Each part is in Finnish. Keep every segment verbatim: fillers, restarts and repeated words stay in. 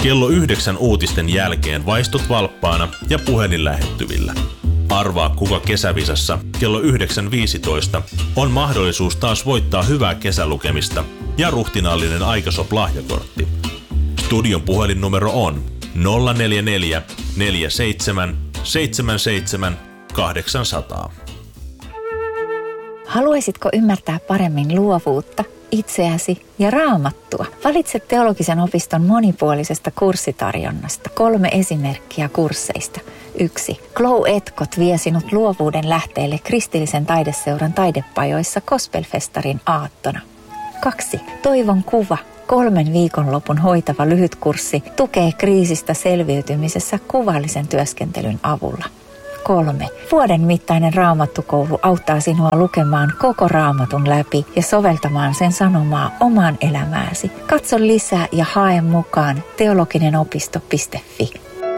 Kello yhdeksän uutisten jälkeen vaistut valppaana ja puhelin lähettyvillä. Arvaa, kuka kesävisassa kello yhdeksän viisitoista on mahdollisuus taas voittaa hyvää kesälukemista ja ruhtinaallinen Aikasop-lahjakortti. Studion puhelinnumero on nolla neljä neljä neljä seitsemän seitsemän seitsemän kahdeksan nolla nolla. Haluaisitko ymmärtää paremmin luovuutta, itseäsi ja Raamattua? Valitse Teologisen opiston monipuolisesta kurssitarjonnasta kolme esimerkkiä kursseista. yksi. Glow Etkot vie sinut luovuuden lähteelle kristillisen taideseuran taidepajoissa Gospelfestarin aattona. kaksi. Toivon kuva. Kolmen viikonlopun hoitava lyhytkurssi tukee kriisistä selviytymisessä kuvallisen työskentelyn avulla. kolme. Vuoden mittainen raamattukoulu auttaa sinua lukemaan koko raamatun läpi ja soveltamaan sen sanomaa omaan elämääsi. Katso lisää ja hae mukaan teologinen-opisto piste fi.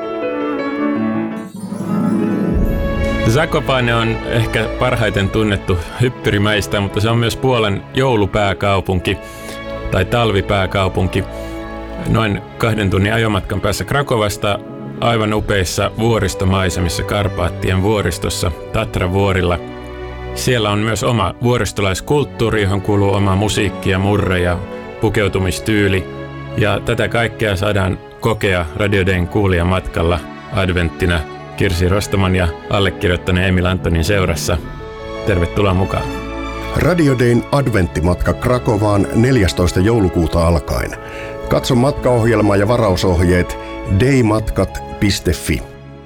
Zakopane on ehkä parhaiten tunnettu hyppyrimäistä, mutta se on myös Puolan joulupääkaupunki tai talvipääkaupunki. Noin kahden tunnin ajomatkan päässä Krakovasta, aivan upeissa vuoristomaisemissa Karpaattien vuoristossa Tatra-vuorilla. Siellä on myös oma vuoristolaiskulttuuri, johon kuuluu oma musiikki ja murre ja pukeutumistyyli. Ja tätä kaikkea saadaan kokea Radio Dayn kuulijamatkalla adventtina Kirsi Rostaman ja allekirjoittaneen Emil Antonin seurassa. Tervetuloa mukaan. Radio Dayn adventtimatka Krakovaan neljästoista joulukuuta alkaen. Katso matkaohjelma ja varausohjeet daymatkat piste fi.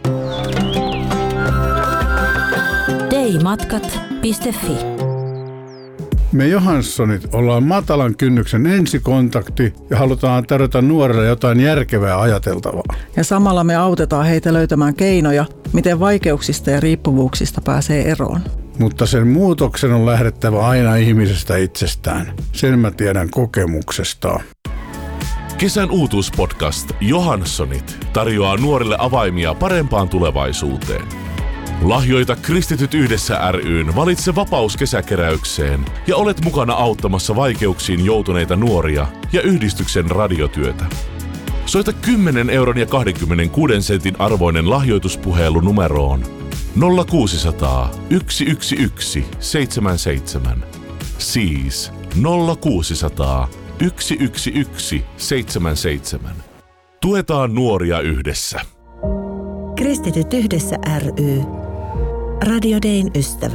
daymatkat piste fi. Me Johanssonit ollaan matalan kynnyksen ensikontakti ja halutaan tarjota nuorille jotain järkevää ajateltavaa. Ja samalla me autetaan heitä löytämään keinoja, miten vaikeuksista ja riippuvuuksista pääsee eroon. Mutta sen muutoksen on lähdettävä aina ihmisestä itsestään. Sen mä tiedän kokemuksesta. Kesän uutuuspodcast Johanssonit tarjoaa nuorille avaimia parempaan tulevaisuuteen. Lahjoita Kristityt yhdessä ry:n Valitse vapaus kesäkeräykseen ja olet mukana auttamassa vaikeuksiin joutuneita nuoria ja yhdistyksen radiotyötä. Soita kymmenen euron ja kaksikymmentäkuusi sentin arvoinen lahjoituspuhelu numeroon nolla kuusisataa yksi yksi yksi seitsemän seitsemän. Siis nolla kuusisataa yksi yksi yksi seitsemän seitsemän. Tuetaan nuoria yhdessä. Kristityt yhdessä ry. Radio Dayn ystävä.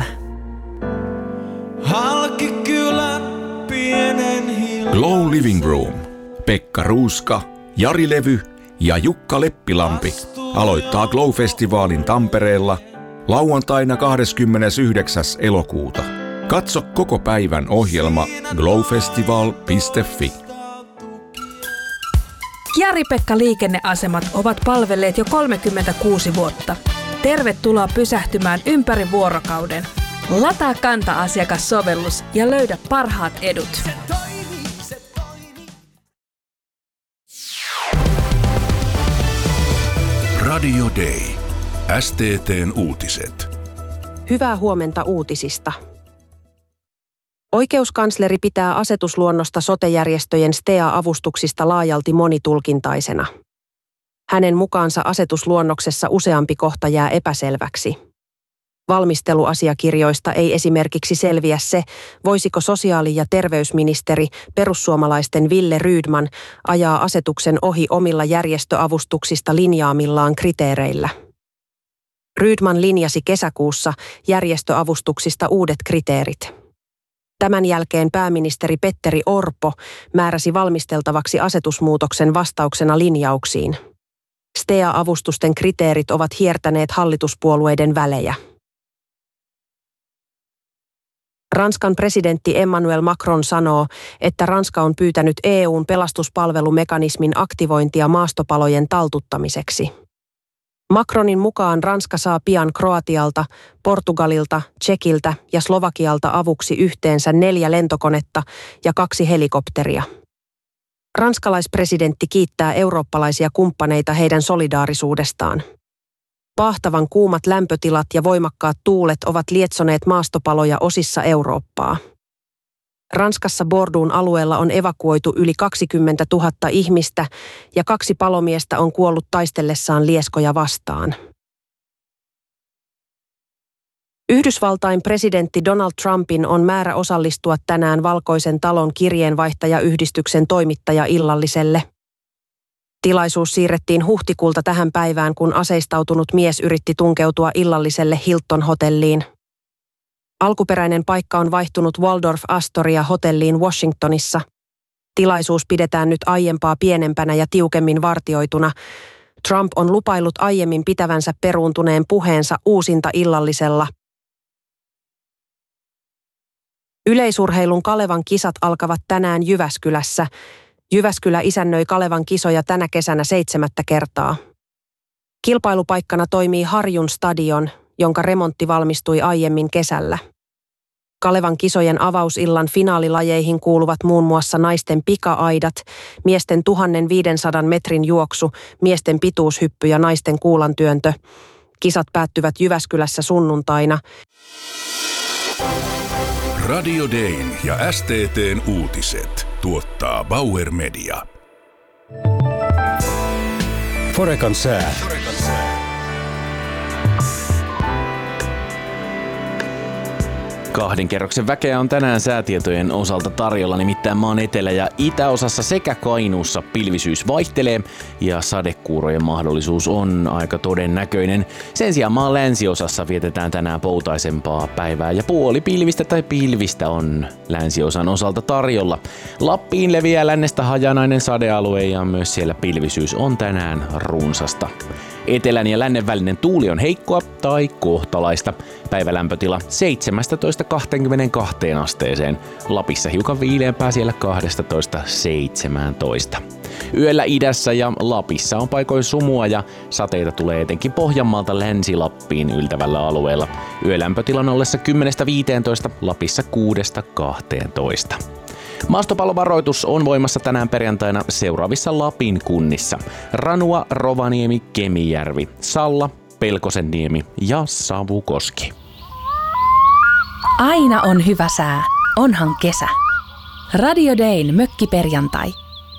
Halki kylän pienen hiljaa. Glow Living Room. Pekka Ruuska, Jari Levy ja Jukka Leppilampi aloittaa Glow-festivaalin Tampereella lauantaina kahdeskymmenesyhdeksäs elokuuta. Katso koko päivän ohjelma glowfestival piste fi. Jari-Pekka liikenneasemat ovat palvelleet jo kolmekymmentäkuusi vuotta. Tervetuloa pysähtymään ympäri vuorokauden. Lataa Kanta-asiakassovellus ja löydä parhaat edut. Radio Day. S T T:n uutiset. Hyvää huomenta uutisista. Oikeuskansleri pitää asetusluonnosta sote-järjestöjen S T E A-avustuksista laajalti monitulkintaisena. Hänen mukaansa asetusluonnoksessa useampi kohta jää epäselväksi. Valmisteluasiakirjoista ei esimerkiksi selviä se, voisiko sosiaali- ja terveysministeri perussuomalaisten Ville Rydman ajaa asetuksen ohi omilla järjestöavustuksista linjaamillaan kriteereillä. Rydman linjasi kesäkuussa järjestöavustuksista uudet kriteerit. Tämän jälkeen pääministeri Petteri Orpo määräsi valmisteltavaksi asetusmuutoksen vastauksena linjauksiin. S T E A-avustusten kriteerit ovat hiertäneet hallituspuolueiden välejä. Ranskan presidentti Emmanuel Macron sanoo, että Ranska on pyytänyt E U:n pelastuspalvelumekanismin aktivointia maastopalojen taltuttamiseksi. Macronin mukaan Ranska saa pian Kroatialta, Portugalilta, Tšekiltä ja Slovakialta avuksi yhteensä neljä lentokonetta ja kaksi helikopteria. Ranskalaispresidentti kiittää eurooppalaisia kumppaneita heidän solidaarisuudestaan. Paahtavan kuumat lämpötilat ja voimakkaat tuulet ovat lietsoneet maastopaloja osissa Eurooppaa. Ranskassa Bordeauxn alueella on evakuoitu yli kaksikymmentätuhatta ihmistä ja kaksi palomiestä on kuollut taistellessaan lieskoja vastaan. Yhdysvaltain presidentti Donald Trumpin on määrä osallistua tänään Valkoisen talon kirjeenvaihtajayhdistyksen toimittajaillalliselle. Tilaisuus siirrettiin huhtikuulta tähän päivään, kun aseistautunut mies yritti tunkeutua illalliselle Hilton-hotelliin. Alkuperäinen paikka on vaihtunut Waldorf Astoria-hotelliin Washingtonissa. Tilaisuus pidetään nyt aiempaa pienempänä ja tiukemmin vartioituna. Trump on lupaillut aiemmin pitävänsä peruuntuneen puheensa uusinta illallisella. Yleisurheilun Kalevan kisat alkavat tänään Jyväskylässä. Jyväskylä isännöi Kalevan kisoja tänä kesänä seitsemättä kertaa. Kilpailupaikkana toimii Harjun stadion, jonka remontti valmistui aiemmin kesällä. Kalevan kisojen avausillan finaalilajeihin kuuluvat muun muassa naisten pika-aidat, miesten tuhatviisisataa metrin juoksu, miesten pituushyppy ja naisten kuulantyöntö. Kisat päättyvät Jyväskylässä sunnuntaina. Radio Dayn ja S T T:n uutiset tuottaa Bauer Media. Forecan sää. Kahden kerroksen väkeä on tänään säätietojen osalta tarjolla, nimittäin maan etelä- ja itäosassa sekä Kainuussa pilvisyys vaihtelee ja sadekuurojen mahdollisuus on aika todennäköinen. Sen sijaan maan länsiosassa vietetään tänään poutaisempaa päivää ja puoli pilvistä tai pilvistä on länsiosan osalta tarjolla. Lappiin leviää lännestä hajanainen sadealue ja myös siellä pilvisyys on tänään runsasta. Etelän ja lännen välinen tuuli on heikkoa tai kohtalaista. Päivälämpötila seitsemästätoista kaksikymmentäkaksi asteeseen. Lapissa hiukan viileämpää siellä kaksitoista seitsemäntoista. Yöllä idässä ja Lapissa on paikoin sumua ja sateita tulee etenkin Pohjanmaalta Länsi-Lappiin yltävällä alueella. Yölämpötilan ollessa kymmenestä viiteentoista, Lapissa kuudesta kahteentoista. Maastopallovaroitus on voimassa tänään perjantaina seuraavissa Lapin kunnissa. Ranua, Rovaniemi, Kemijärvi, Salla, Pelkosenniemi ja Savukoski. Aina on hyvä sää, onhan kesä. Radio Dayn mökkiperjantai.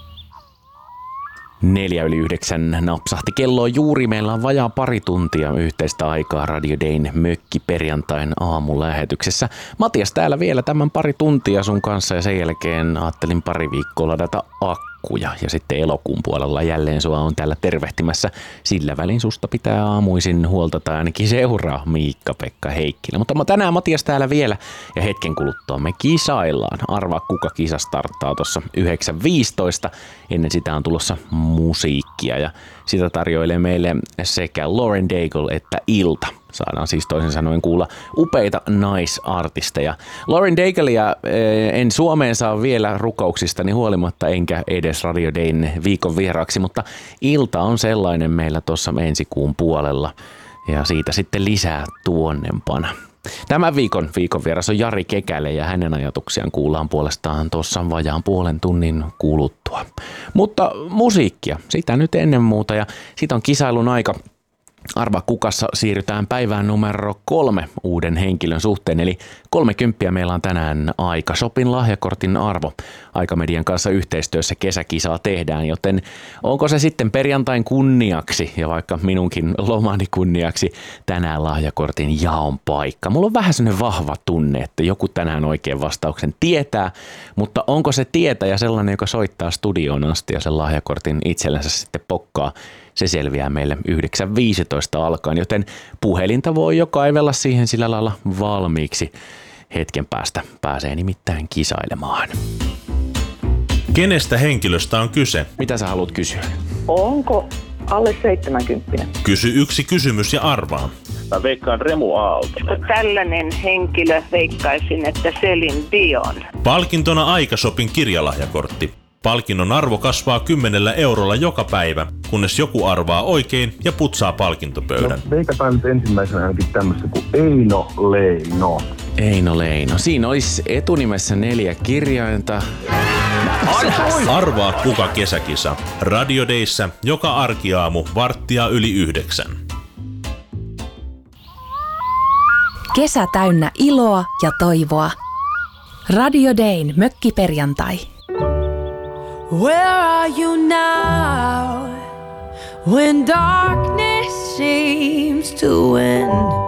Neljä yli yhdeksän napsahti kello juuri. Meillä on vajaa pari tuntia yhteistä aikaa Radio Dayn mökkiperjantain aamulähetyksessä. Matias täällä vielä tämän pari tuntia sun kanssa ja sen jälkeen ajattelin pari viikkoa ladata akkuja. Ja sitten elokuun puolella jälleen sua on täällä tervehtimässä. Sillä välin susta pitää aamuisin huolta tai ainakin seuraa Miikka-Pekka Heikkilä. Mutta tänään Matias täällä vielä ja hetken kuluttua me kisaillaan. Arvaa kuka kisa starttaa tuossa yhdeksän viisitoista. Ennen sitä on tulossa musiikkia ja sitä tarjoilee meille sekä Lauren Daigle että Ilta. Saadaan siis toisin sanoen kuulla upeita naisartisteja. Lauren Daigleia en Suomeen saa vielä rukouksistani huolimatta, enkä edes Radio Dayn viikon vieraaksi, mutta Ilta on sellainen meillä tuossa ensi kuun puolella ja siitä sitten lisää tuonnempana. Tämän viikon viikon vieras on Jari Kekäle ja hänen ajatuksiaan kuullaan puolestaan tuossa vajaan puolen tunnin kuluttua. Mutta musiikkia, sitä nyt ennen muuta ja siitä on kisailun aika. Arvaa kukassa siirrytään päivään numero kolme uuden henkilön suhteen, eli kolmekymppiä meillä on tänään aika. Shopin lahjakortin arvo Aikamedian kanssa yhteistyössä kesäkisaa tehdään, joten onko se sitten perjantain kunniaksi ja vaikka minunkin lomani kunniaksi tänään lahjakortin jaon paikka. Mulla on vähän sellainen vahva tunne, että joku tänään oikein vastauksen tietää, mutta onko se tietäjä sellainen, joka soittaa studioon asti ja sen lahjakortin itsellensä sitten pokkaa? Se selviää meille yhdeksän viisitoista alkaen, joten puhelinta voi jo kaivella siihen sillä lailla valmiiksi. Hetken päästä pääsee nimittäin kisailemaan. Kenestä henkilöstä on kyse? Mitä sä haluat kysyä? Onko alle seitsemänkymmentä? Kysy yksi kysymys ja arvaa. Mä veikkaan Remu Aalto. Tällainen henkilö veikkaisin, että Celine Dion. Palkintona Aikashopin kirjalahjakortti. Palkinnon arvo kasvaa kymmenellä eurolla joka päivä, kunnes joku arvaa oikein ja putsaa palkintopöydän. No, veikataan nyt ensimmäisenä ainakin tämmöistä kuin Eino Leino. Eino Leino. Siinä olisi etunimessä neljä kirjainta. Arvaa kuka kesäkisa. Radio Dayssä joka arkiaamu varttia yli yhdeksän. Kesä täynnä iloa ja toivoa. Radio Dayn mökkiperjantai. Where are you now when darkness seems to win?